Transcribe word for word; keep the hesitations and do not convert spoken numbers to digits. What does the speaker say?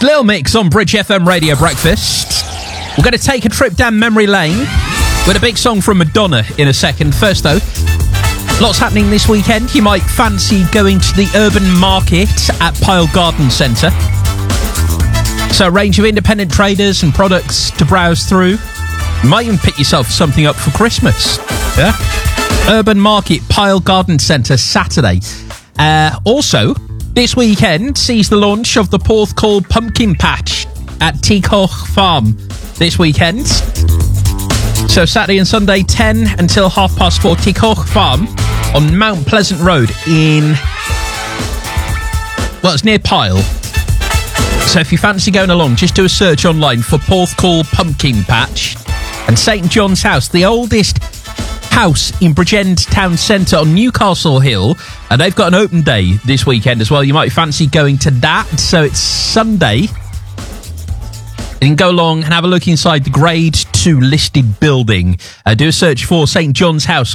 It's Lil Mix on Bridge F M Radio Breakfast. We're going to take a trip down memory lane with a big song from Madonna in a second. First, though, lots happening this weekend. You might fancy going to the Urban Market at Pyle Garden Centre. So a range of independent traders and products to browse through. You might even pick yourself something up for Christmas. Yeah? Urban Market, Pyle Garden Centre, Saturday. Uh, also, this weekend sees the launch of the Porthcawl Pumpkin Patch at Teacock Farm this weekend. So Saturday and Sunday, ten until half past four, Teacock Farm on Mount Pleasant Road in... Well, it's near Pyle. So if you fancy going along, just do a search online for Porthcawl Pumpkin Patch. And Saint John's House, the oldest house in Bridgend Town Centre on Newcastle Hill, and they've got an open day this weekend as well. You might fancy going to that. So it's Sunday. You can go along and have a look inside the Grade two listed building. Uh, do a search for Saint John's House